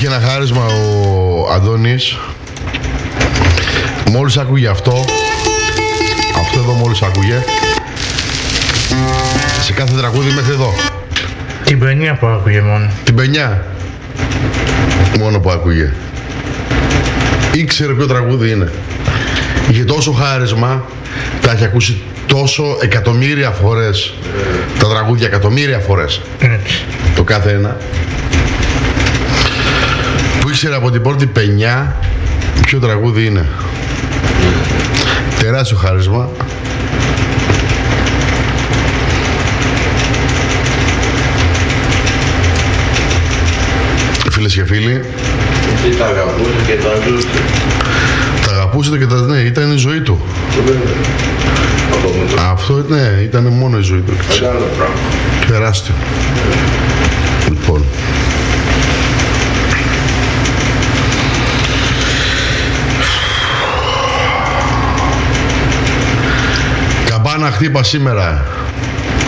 Είχε ένα χάρισμα ο Αντώνης. Μόλις άκουγε αυτό εδώ μόλις άκουγε, σε κάθε τραγούδι μέχρι εδώ. Την παινιά που άκουγε μόνο. Την παινιά μόνο που άκουγε. Ήξερε ποιο τραγούδι είναι. Είχε τόσο χάρισμα, τα έχει ακούσει τόσο εκατομμύρια φορές τα τραγούδια, εκατομμύρια φορές. Το κάθε ένα. Που ήξερε από την πρώτη παινιά ποιο τραγούδι είναι. Τεράστιο χάρισμα. Φίλες και φίλοι, εσύ τα αγαπούσε και τα ζούσε. τα αγαπούσε και τα... ναι, ήταν η ζωή του. Αυτό ναι, ήταν μόνο η ζωή του. Μεγάλο πράγμα. Τεράστιο. Λοιπόν, καμπάνα χτύπα σήμερα.